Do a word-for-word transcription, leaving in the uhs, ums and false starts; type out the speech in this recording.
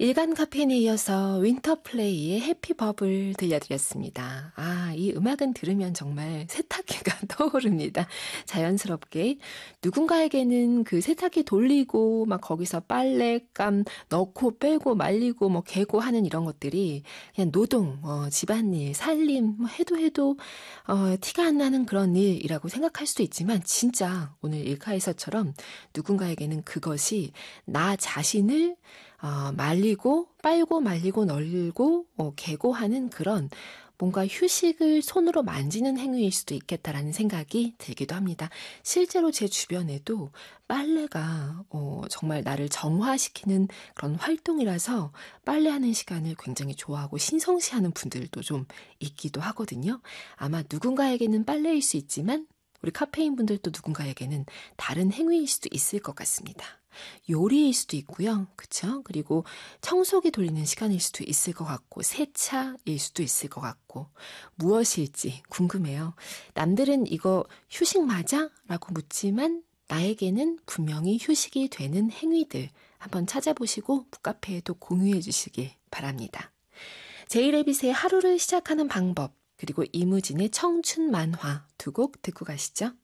일간 카페인에 이어서 윈터플레이의 해피버블 들려드렸습니다. 아, 이 음악은 들으면 정말 세탁기가 떠오릅니다. 자연스럽게. 누군가에게는 그 세탁기 돌리고 막 거기서 빨랫감 넣고 빼고 말리고 뭐 개고 하는 이런 것들이 그냥 노동, 어, 집안일, 살림 뭐 해도 해도 어, 티가 안 나는 그런 일이라고 생각할 수도 있지만 진짜 오늘 일카에서처럼 누군가에게는 그것이 나 자신을 어, 말리고 빨고 말리고 널고 어, 개고 하는 그런 뭔가 휴식을 손으로 만지는 행위일 수도 있겠다라는 생각이 들기도 합니다. 실제로 제 주변에도 빨래가 어, 정말 나를 정화시키는 그런 활동이라서 빨래하는 시간을 굉장히 좋아하고 신성시하는 분들도 좀 있기도 하거든요. 아마 누군가에게는 빨래일 수 있지만 우리 카페인 분들도 누군가에게는 다른 행위일 수도 있을 것 같습니다. 요리일 수도 있고요. 그쵸? 그리고 청소기 돌리는 시간일 수도 있을 것 같고 세차일 수도 있을 것 같고 무엇일지 궁금해요. 남들은 이거 휴식 맞아? 라고 묻지만 나에게는 분명히 휴식이 되는 행위들 한번 찾아보시고 북카페에도 공유해 주시길 바랍니다. 제이레빗의 하루를 시작하는 방법 그리고 이무진의 청춘 만화 두 곡 듣고 가시죠.